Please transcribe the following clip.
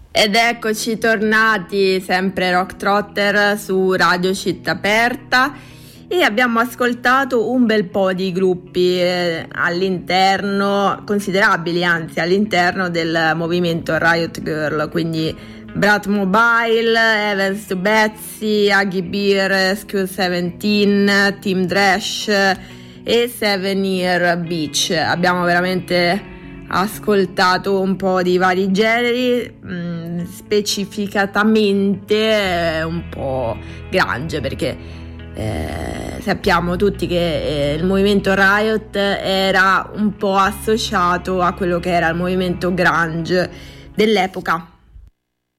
Ed eccoci tornati, sempre Rock Trotter su Radio Città Aperta, e abbiamo ascoltato un bel po' di gruppi all'interno, considerabili anzi, all'interno del movimento Riot Girl, quindi Brat Mobile, Evans to Betsy, Aggie Beer, School 17, Team Trash e 7 Year Beach. Abbiamo veramente ascoltato un po' di vari generi, specificatamente un po' grunge, perché sappiamo tutti che il movimento Riot era un po' associato a quello che era il movimento grunge dell'epoca.